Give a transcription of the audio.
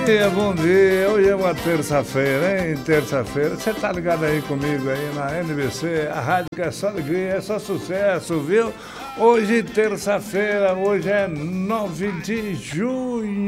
bom dia. Hoje é uma terça-feira, hein? Terça-feira. Você tá ligado aí comigo aí na NBC, a rádio que é só alegria, é só sucesso, viu? Hoje, terça-feira, hoje é 9 de junho.